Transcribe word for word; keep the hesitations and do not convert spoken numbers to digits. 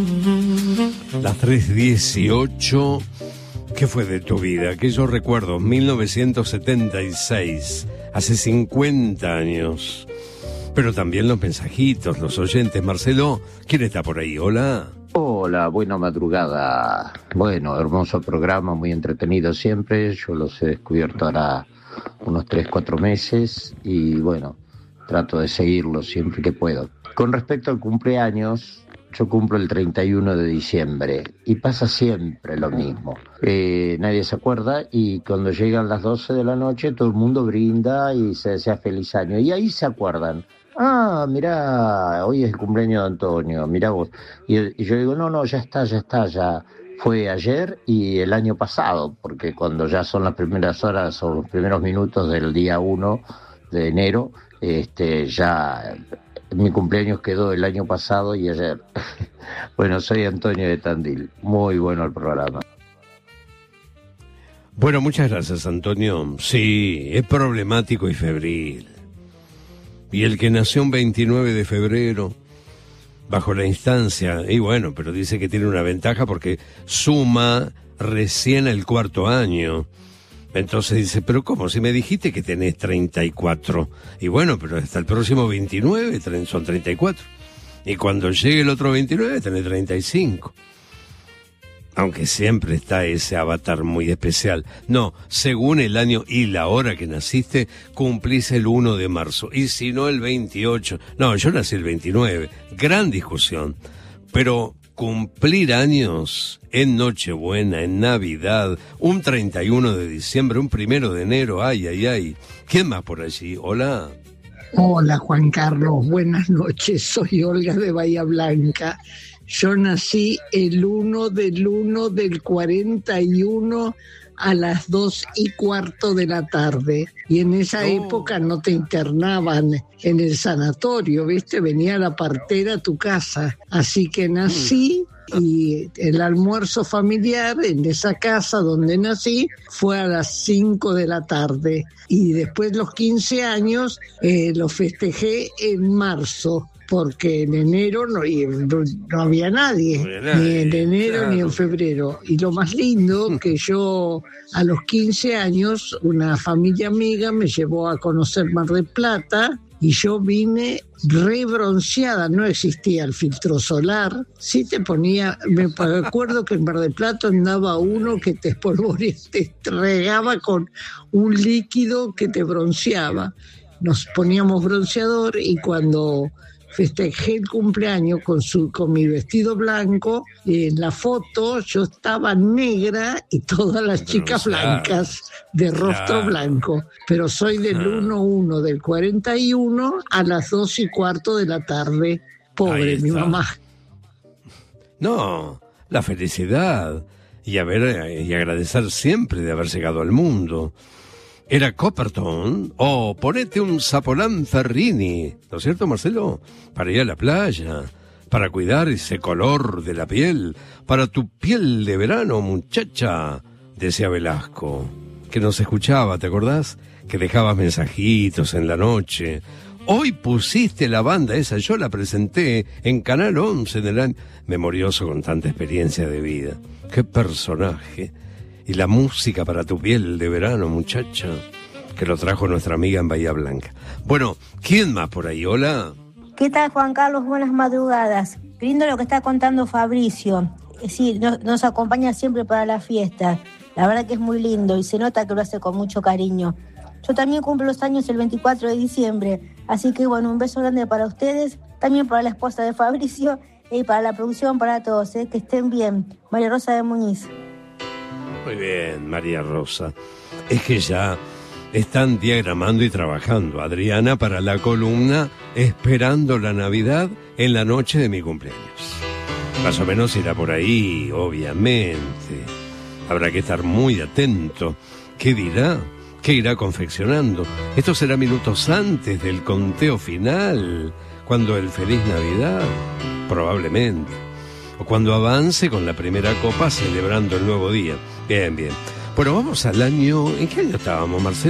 Las tres dieciocho. ¿Qué fue de tu vida? Aquellos recuerdos, mil novecientos setenta y seis, hace cincuenta años. Pero también los mensajitos, los oyentes. Marcelo, ¿quién está por ahí? Hola. Hola, buena madrugada. Bueno, hermoso programa, muy entretenido siempre. Yo los he descubierto ahora unos tres, cuatro meses y bueno, trato de seguirlos siempre que puedo. Con respecto al cumpleaños, yo cumplo el treinta y uno de diciembre y pasa siempre lo mismo. Eh, nadie se acuerda y cuando llegan las doce de la noche todo el mundo brinda y se desea feliz año. Y ahí se acuerdan. Ah, mirá, hoy es el cumpleaños de Antonio, mirá vos. Y, y yo digo, no, no, ya está, ya está, ya fue ayer y el año pasado, porque cuando ya son las primeras horas o los primeros minutos del día uno de enero, este, ya mi cumpleaños quedó el año pasado y ayer. Bueno, soy Antonio de Tandil, muy bueno el programa. Bueno, muchas gracias, Antonio. Sí, es problemático y febril. Y el que nació un veintinueve de febrero, bajo la instancia, y bueno, pero dice que tiene una ventaja porque suma recién el cuarto año. Entonces dice, pero ¿cómo? Si me dijiste que tenés treinta y cuatro. Y bueno, pero hasta el próximo veintinueve son treinta y cuatro. Y cuando llegue el otro veintinueve tenés treinta y cinco. Aunque siempre está ese avatar muy especial. No, según el año y la hora que naciste, cumplís el uno de marzo. Y si no, el veintiocho. No, yo nací el veintinueve. Gran discusión. Pero cumplir años en Nochebuena, en Navidad, un treinta y uno de diciembre, un primero de enero, ay, ay, ay. ¿Quién más por allí? Hola. Hola, Juan Carlos. Buenas noches. Soy Olga de Bahía Blanca. Yo nací el uno del uno del cuarenta y uno a las dos y cuarto de la tarde. Y en esa oh. época no te internaban en el sanatorio, ¿viste? Venía la partera a tu casa. Así que nací y el almuerzo familiar en esa casa donde nací fue a las cinco de la tarde. Y después los quince años eh, los festejé en marzo. Porque en enero no, no había nadie, no había nadie, ni en enero claro. ni en febrero. Y lo más lindo, que yo a los quince años, una familia amiga me llevó a conocer Mar del Plata y yo vine re bronceada, no existía el filtro solar. Sí te ponía, me acuerdo que en Mar del Plata andaba uno que te espolvoreaba, te regaba con un líquido que te bronceaba. Nos poníamos bronceador y cuando festejé el cumpleaños con su con mi vestido blanco, en la foto yo estaba negra y todas las chicas blancas de rostro claro. blanco, pero soy del uno uno del cuarenta y uno a las dos y cuarto de la tarde. Pobre mi mamá. No, la felicidad y haber y agradecer siempre de haber llegado al mundo. Era Copperton, o oh, ponete un Zapolán Ferrini, ¿no es cierto, Marcelo? Para ir a la playa, para cuidar ese color de la piel, para tu piel de verano, muchacha, decía Velasco, que nos escuchaba, ¿te acordás? Que dejabas mensajitos en la noche. Hoy pusiste la banda esa, yo la presenté en Canal once en el año... Memorioso con tanta experiencia de vida. ¡Qué personaje! Y la música para tu piel de verano, muchacha, que lo trajo nuestra amiga en Bahía Blanca. Bueno, ¿quién más por ahí? Hola. ¿Qué tal, Juan Carlos? Buenas madrugadas. Qué lindo lo que está contando Fabricio. Sí, nos, nos acompaña siempre para la fiesta. La verdad que es muy lindo y se nota que lo hace con mucho cariño. Yo también cumplo los años el veinticuatro de diciembre, así que bueno, un beso grande para ustedes, también para la esposa de Fabricio y para la producción, para todos, ¿eh? Que estén bien. María Rosa de Muñiz. Muy bien, María Rosa. Es que ya están diagramando y trabajando, Adriana, para la columna Esperando la Navidad en la noche de mi cumpleaños. Más o menos irá por ahí, obviamente. Habrá que estar muy atento. ¿Qué dirá? ¿Qué irá confeccionando? Esto será minutos antes del conteo final, cuando el Feliz Navidad, probablemente. O cuando avance con la primera copa celebrando el nuevo día. Bien, bien. Bueno, vamos al año... ¿En qué año estábamos, Marcelo?